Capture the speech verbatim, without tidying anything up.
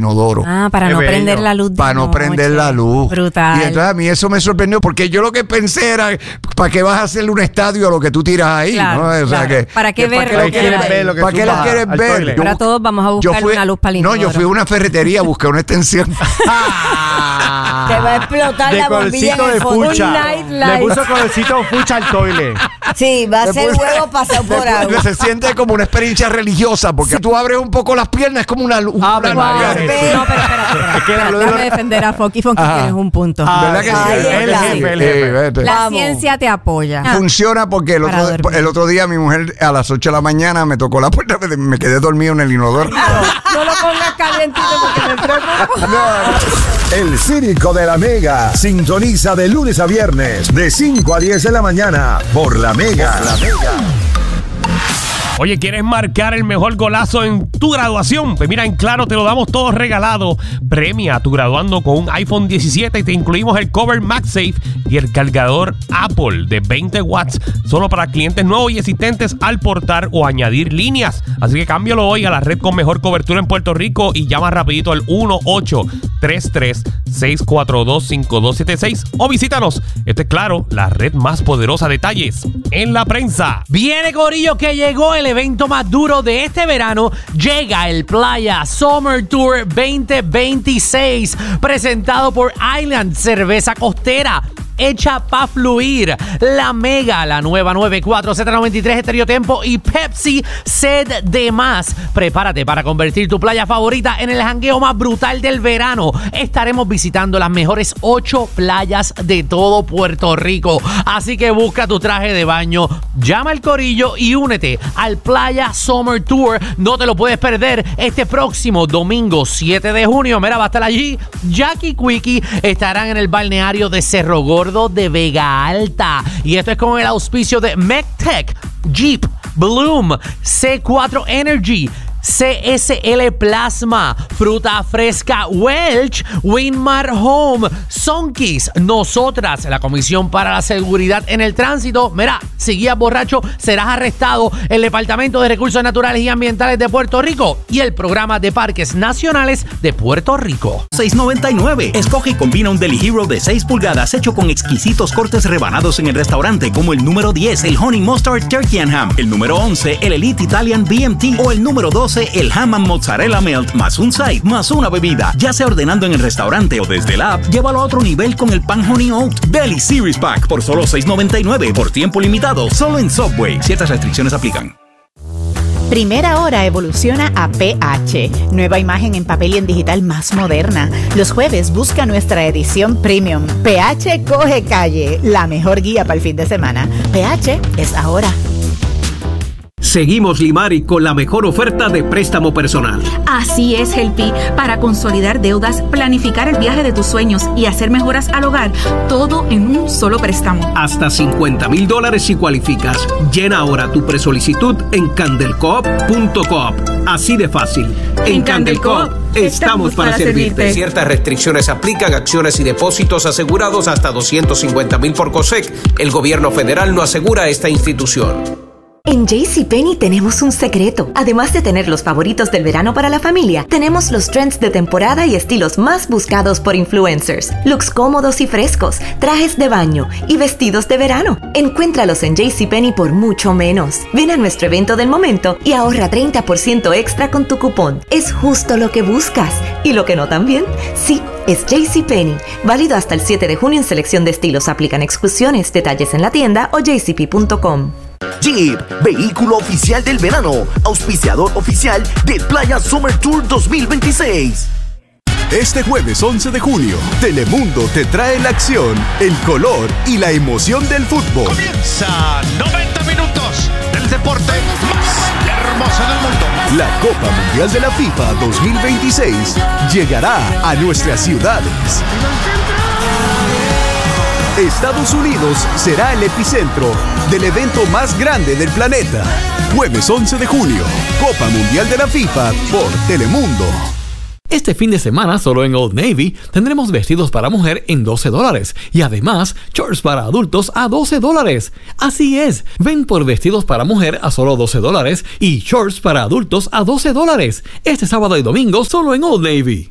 inodoro. Ah, para Qué no bello. prender la luz de Para no noche. prender la luz. Brutal. Y entonces a mí eso me sorprendió, porque yo lo que pensé era, ¿para qué vas a hacerle un estadio a lo que tú tiras ahí? Claro, ¿no? O sea, claro. que, ¿Para qué que ver ¿para lo qué que quieres hay? ver? lo que ¿Para qué suma lo quieres al ver? toilet? Ahora todos vamos a buscar fui- una luz para el No, yo inodoro. fui a una ferretería, busqué una extensión. Te va a explotar De la bombilla en colorcito el de fondo. fucha. Un night Le light. puso colorcito fucha al toile. Sí, va a Le ser puse- huevo pasado por le- agua. Se siente como una experiencia religiosa, porque tú abres un poco las piernas, es como una luz. Ah, una- María, una- Jesús. No, pero espérate, espérate, Es que la espérate, luz de déjame los- defender a Foki. Foki, Ajá. tienes un punto. Ah, ¿Verdad que sí? Ahí Es está. el verdad. jefe, el Sí, jefe. vete. La Vamos. ciencia te apoya. Funciona porque el Para otro, dormir. el otro día mi mujer a las ocho de la mañana me tocó la puerta, me- me quedé dormido en el inodoro. No lo pongas calientito porque me preocupa. El Círico de la Mega. Sintoniza de lunes a viernes, de cinco a diez de la mañana, por la Mega. La Mega. Oye, ¿quieres marcar el mejor golazo en tu graduación? Pues mira, en Claro te lo damos todo regalado. Premia a tu graduando con un iPhone diecisiete y te incluimos el cover MagSafe y el cargador Apple de veinte watts, solo para clientes nuevos y existentes al portar o añadir líneas. Así que cámbialo hoy a la red con mejor cobertura en Puerto Rico y llama rapidito al uno ocho tres tres seis cuatro dos cinco dos siete seis o visítanos. Este es Claro, la red más poderosa. Detalles en la prensa. Viene, corillo, que llegó el evento más duro de este verano. Llega el Playa Summer Tour veinte veintiséis, presentado por Island Cerveza Costera, hecha pa' fluir, La Mega, la nueva noventa y cuatro Z noventa y tres Estéreo Tempo y Pepsi Sed de Más. Prepárate para convertir tu playa favorita en el jangueo más brutal del verano. Estaremos visitando las mejores ocho playas de todo Puerto Rico. Así que busca tu traje de baño, llama al corillo y únete al Playa Summer Tour. No te lo puedes perder este próximo domingo siete de junio. Mira, va a estar allí Jackie Quickie. Estarán en el balneario de Cerro Gordo de Vega Alta. Y esto es con el auspicio de MecTech, Jeep, Bloom, C cuatro Energy, C S L Plasma, Fruta Fresca Welch, Winmar Home, Sonkeys, nosotras, la Comisión para la Seguridad en el Tránsito. Mira, si guías borracho, serás arrestado. El Departamento de Recursos Naturales y Ambientales de Puerto Rico y el Programa de Parques Nacionales de Puerto Rico. seis noventa y nueve. Escoge y combina un Deli Hero de seis pulgadas hecho con exquisitos cortes rebanados en el restaurante, como el número diez, el Honey Mustard Turkey and Ham, el número once, el Elite Italian B M T o el número doce, el Ham and Mozzarella Melt más un side más una bebida. Ya sea ordenando en el restaurante o desde la app, llévalo a otro nivel con el pan Honey Oat. Deli Series Pack por solo seis noventa y nueve por tiempo limitado, solo en Subway. Ciertas restricciones aplican. Primera Hora evoluciona a P H, nueva imagen en papel y en digital más moderna. Los jueves busca nuestra edición premium. P H coge calle, la mejor guía para el fin de semana. P H es ahora. Seguimos Limari con la mejor oferta de préstamo personal. Así es, Helpi. Para consolidar deudas, planificar el viaje de tus sueños y hacer mejoras al hogar, todo en un solo préstamo. Hasta cincuenta mil dólares si cualificas. Llena ahora tu presolicitud en candelcoop punto coop. Así de fácil. En, en Candelcoop estamos para, para servirte. servirte. Ciertas restricciones aplican, acciones y depósitos asegurados hasta doscientos cincuenta mil por COSEC. El gobierno federal no asegura esta institución. En JCPenney tenemos un secreto. Además de tener los favoritos del verano para la familia, tenemos los trends de temporada y estilos más buscados por influencers. Looks cómodos y frescos, trajes de baño y vestidos de verano. Encuéntralos en JCPenney por mucho menos. Ven a nuestro evento del momento y ahorra treinta por ciento extra con tu cupón. Es justo lo que buscas. ¿Y lo que no también? Sí, es JCPenney. Válido hasta el siete de junio en selección de estilos. Aplican exclusiones. Detalles en la tienda o j c p punto com. Jeep, vehículo oficial del verano, auspiciador oficial del Playa Summer Tour dos mil veintiséis. Este jueves once de junio, Telemundo te trae la acción, el color y la emoción del fútbol. Comienza noventa minutos del deporte más hermoso del mundo. La Copa Mundial de la FIFA dos mil veintiséis llegará a nuestras ciudades. Estados Unidos será el epicentro del evento más grande del planeta. Jueves once de junio, Copa Mundial de la FIFA por Telemundo. Este fin de semana, solo en Old Navy, tendremos vestidos para mujer en doce dólares y además shorts para adultos a doce dólares. Así es, ven por vestidos para mujer a solo doce dólares y shorts para adultos a doce dólares. Este sábado y domingo, solo en Old Navy.